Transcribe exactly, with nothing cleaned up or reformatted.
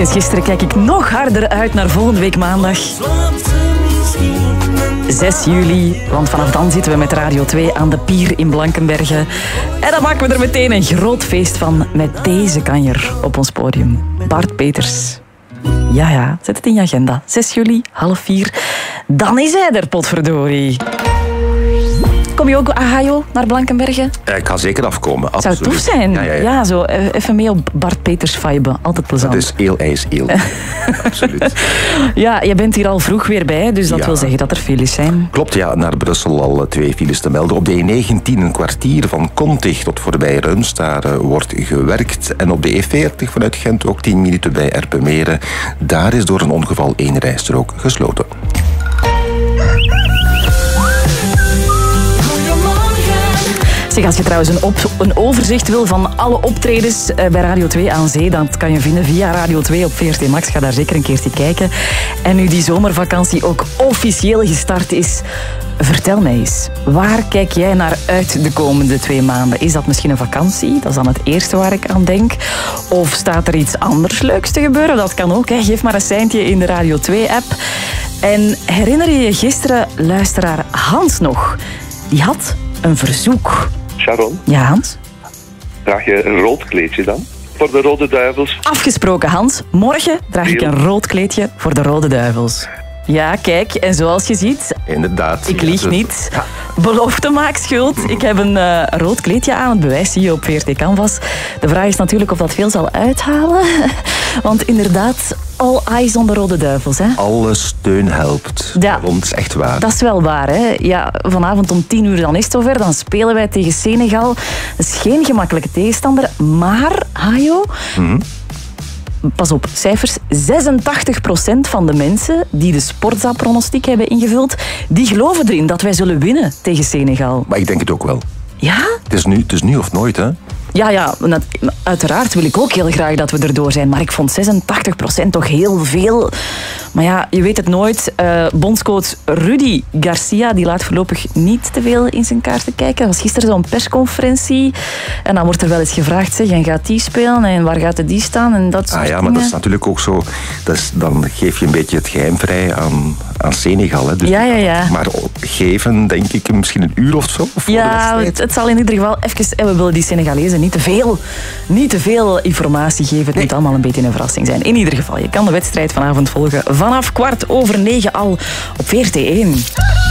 Sinds gisteren kijk ik nog harder uit naar volgende week maandag. zes juli, want vanaf dan zitten we met Radio twee aan de Pier in Blankenberge. En dan maken we er meteen een groot feest van met deze kanjer op ons podium. Bart Peters. Ja, ja, zet het in je agenda. zes juli, half vier. Dan is hij er, potverdorie. Kom je ook, Ahajo, naar Blankenberge? Ik ga zeker afkomen, absoluut. Zou het tof zijn? Ja, ja, ja. ja, zo even mee op Bart Peters vibe. Altijd plezant. Dat is eel, ijs, eel. Absoluut. Ja, je bent hier al vroeg weer bij, dus dat Ja. wil zeggen dat er files zijn. Klopt, ja. Naar Brussel al twee files te melden. Op de E negentien een kwartier van Kontig tot voorbij Reuns. Daar uh, wordt gewerkt. En op de E veertig vanuit Gent ook tien minuten bij Erpenmeren. Daar is door een ongeval één rijstrook gesloten. Zeg, als je trouwens een, op, een overzicht wil van alle optredens uh, bij Radio twee aan zee, dan kan je vinden via Radio twee op V R T Max. Ga daar zeker een keertje kijken. En nu die zomervakantie ook officieel gestart is, vertel mij eens, waar kijk jij naar uit de komende twee maanden? Is dat misschien een vakantie? Dat is dan het eerste waar ik aan denk. Of staat er iets anders leuks te gebeuren? Dat kan ook, hè. Geef maar een seintje in de Radio twee-app. En herinner je je gisteren luisteraar Hans nog? Die had een verzoek. Sharon, Ja, Hans? draag je een rood kleedje dan? Voor de Rode Duivels? Afgesproken, Hans. Morgen draag ik een rood kleedje voor de Rode Duivels. Ja, kijk, en zoals je ziet, Inderdaad. ik ja, lieg dus- niet. Ja. Belofte maakt schuld. Ik heb een uh, rood kleedje aan. Het bewijs zie je op V R T Canvas. De vraag is natuurlijk of dat veel zal uithalen. Want inderdaad, all eyes on de Rode Duivels. Hè? Alle steun helpt. Ja. Want het is echt waar. Dat is wel waar. Hè? Ja, vanavond om tien uur dan is het zover. Dan spelen wij tegen Senegal. Dat is geen gemakkelijke tegenstander. Maar, Hajo... Mm-hmm. Pas op, cijfers. zesentachtig procent van de mensen die de Sportza-pronostiek hebben ingevuld, die geloven erin dat wij zullen winnen tegen Senegal. Maar ik denk het ook wel. Ja? Het is nu, het is nu of nooit, hè? Ja, ja, nat- uiteraard wil ik ook heel graag dat we erdoor zijn. Maar ik vond zesentachtig procent toch heel veel. Maar ja, je weet het nooit. Uh, bondscoach Rudy Garcia die laat voorlopig niet te veel in zijn kaarten kijken. Er was gisteren zo'n persconferentie. En dan wordt er wel eens gevraagd, zeg, en gaat die spelen? En waar gaat die staan? En dat soort Ah ja, maar dingen. dat is natuurlijk ook zo. Dat is, dan geef je een beetje het geheim vrij aan, aan Senegal. Hè. Dus Ja, ja, ja. Maar geven, denk ik, misschien een uur of zo. Voor de Ja, wedstrijd. het, het zal in ieder geval even... En we willen die Senegalezen niet te veel, niet te veel informatie geven. Het moet allemaal een beetje een verrassing zijn. In ieder geval, je kan de wedstrijd vanavond volgen vanaf kwart over negen al op V R T één.